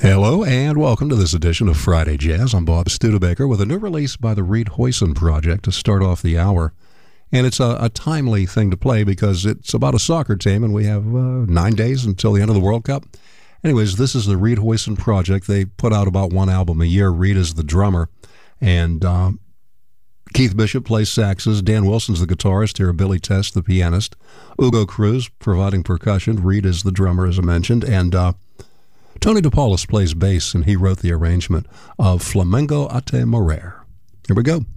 Hello and welcome to this edition of Friday Jazz. I'm Bob Studebaker with a new release by the Reed Hoyson Project to start off the hour. And it's a timely thing to play because it's about a soccer team and we have 9 days until the end of the World Cup. Anyways, this is the Reed Hoyson Project. They put out about one album a year. Reed is the drummer. And Keith Bishop plays saxes. Dan Wilson's the guitarist. Here, Billy Test, the pianist. Ugo Cruz providing percussion. Reed is the drummer, as I mentioned. And Tony DePaulis plays bass, and he wrote the arrangement of Flamengo a te morir. Here we go.